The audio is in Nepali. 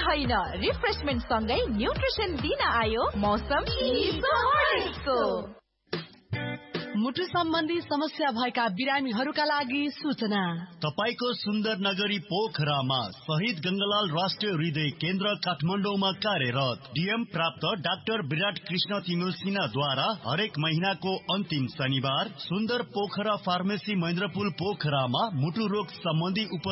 होइन, रिफ्रेशमेन्ट सँगै न्युट्रिसन दिन आयो मौसम मुटु सम्बन्धी समस्या भएका बिरामीहरूका लागि सूचना। तपाईको सुन्दर नगरी पोखरामा शहीद गंगालाल राष्ट्रिय हृदय केन्द्र काठमाडौँमा कार्यरत डीएम प्राप्त डाक्टर विराट कृष्ण तिमिल सिन्हाद्वारा हरेक महिनाको अन्तिम शनिबार सुन्दर पोखरा फार्मेसी महेन्द्रपुल पोखरामा मुटु रोग सम्बन्धी